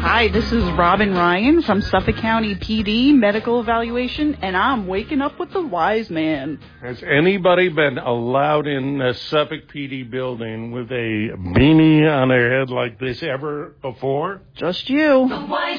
Hi, this is Robin Ryan from Suffolk County PD Medical Evaluation, and I'm waking up with the wise man. Has anybody been allowed in the Suffolk PD building with a beanie on their head like this ever before? Just you. The wise